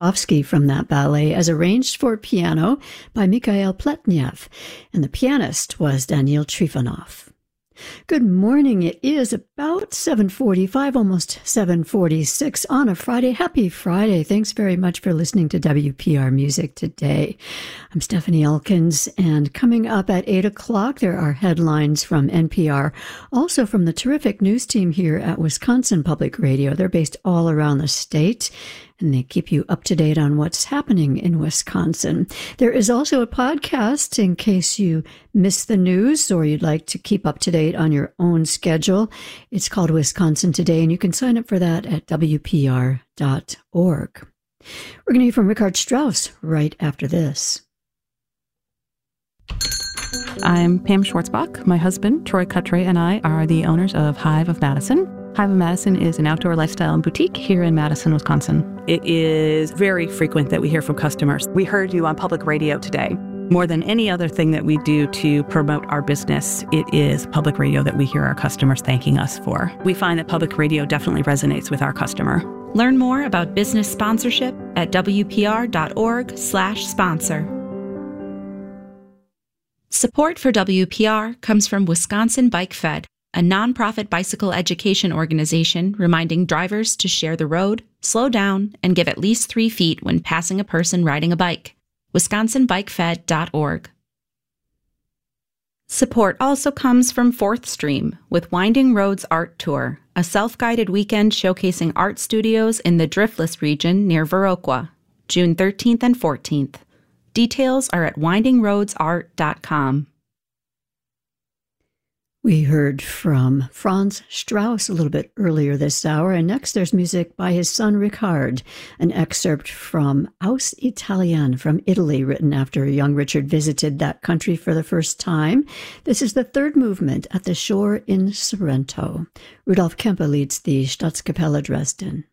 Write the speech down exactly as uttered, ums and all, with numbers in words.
Tchaikovsky from that ballet as arranged for piano by Mikhail Pletnev, and the pianist was Daniil Trifonov. Good morning. It is about seven forty-five, almost seven forty-six on a Friday. Happy Friday. Thanks very much for listening to W P R Music today. I'm Stephanie Elkins, and coming up at eight o'clock, there are headlines from N P R, also from the terrific news team here at Wisconsin Public Radio. They're based all around the state, and they keep you up to date on what's happening in Wisconsin. There is also a podcast in case you miss the news or you'd like to keep up to date on your own schedule. It's called Wisconsin Today, and you can sign up for that at W P R dot org. We're going to hear from Richard Strauss right after this. I'm Pam Schwartzbach. My husband, Troy Cutray, and I are the owners of Hive of Madison. Hive of Madison is an outdoor lifestyle boutique here in Madison, Wisconsin. It is very frequent that we hear from customers. We heard you on public radio today. More than any other thing that we do to promote our business, it is public radio that we hear our customers thanking us for. We find that public radio definitely resonates with our customer. Learn more about business sponsorship at W P R dot org slash sponsor. Support for W P R comes from Wisconsin Bike Fed, a nonprofit bicycle education organization reminding drivers to share the road, slow down, and give at least three feet when passing a person riding a bike. wisconsin bike fed dot org. Support also comes from Fourth Stream with Winding Roads Art Tour, a self-guided weekend showcasing art studios in the Driftless region near Viroqua, June thirteenth and fourteenth. Details are at winding roads art dot com. We heard from Franz Strauss a little bit earlier this hour, and next there's music by his son Richard, an excerpt from Aus Italien from Italy, written after young Richard visited that country for the first time. This is the third movement at the shore in Sorrento. Rudolf Kempe leads the Staatskapelle Dresden.